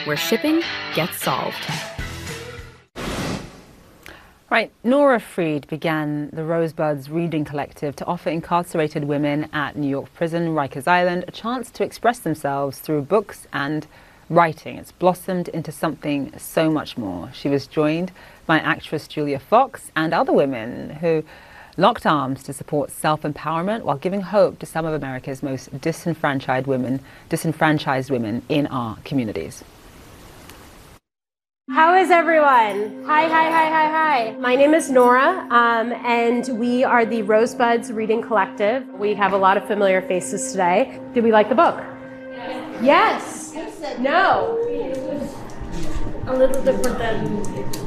where shipping gets solved. Right, Nora Freed began the Rosebuds Reading Collective to offer incarcerated women at New York prison Rikers Island a chance to express themselves through books and writing. It's blossomed into something so much more. She was joined by actress Julia Fox and other women who locked arms to support self-empowerment while giving hope to some of America's most disenfranchised women in our communities. How is everyone? Hi. My name is Nora, and we are the Rosebuds Reading Collective. We have a lot of familiar faces today. Did we like the book? Yes. No. A little different than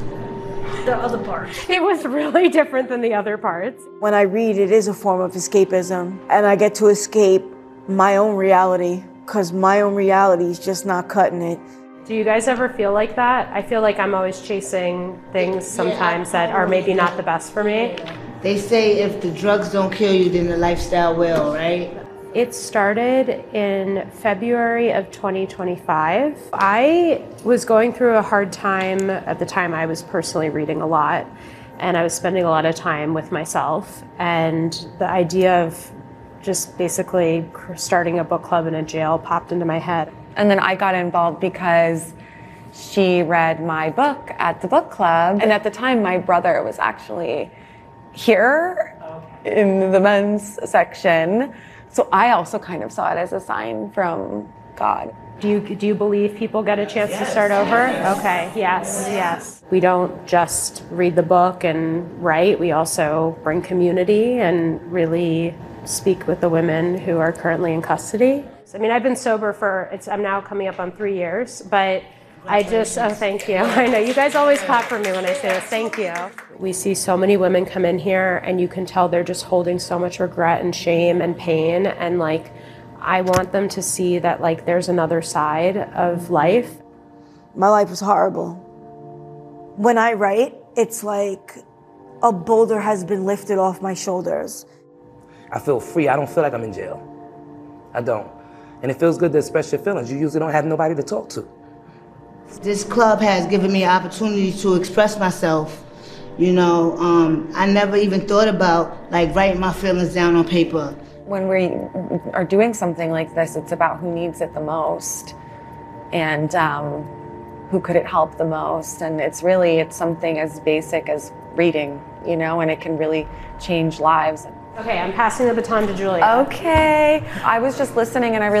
the other parts. It was really different than the other parts. When I read, it is a form of escapism, and I get to escape my own reality, because my own reality is just not cutting it. Do you guys ever feel like that? I feel like I'm always chasing things sometimes that are maybe not the best for me. They say if the drugs don't kill you, then the lifestyle will, right? It started in February of 2025. I was going through a hard time. At the time, I was personally reading a lot, and I was spending a lot of time with myself. And the idea of just basically starting a book club in a jail popped into my head. And then I got involved because she read my book at the book club. And at the time, my brother was actually here in the men's section. So I also kind of saw it as a sign from God. Do you believe people get a chance to start over? Okay, yes. We don't just read the book and write. We also bring community and really speak with the women who are currently in custody. I mean, I've been sober I'm now coming up on 3 years, but thank you. I know, you guys always clap for me when I say this, thank you. We see so many women come in here and you can tell they're just holding so much regret and shame and pain, and like, I want them to see that like there's another side of life. My life was horrible. When I write, it's like a boulder has been lifted off my shoulders. I feel free. I don't feel like I'm in jail. I don't. And it feels good to express your feelings. You usually don't have nobody to talk to. This club has given me an opportunity to express myself. You know, I never even thought about like writing my feelings down on paper. When we are doing something like this, it's about who needs it the most and who could it help the most. And it's something as basic as reading, you know, and it can really change lives. Okay, I'm passing the baton to Julia. Okay. I was just listening and I really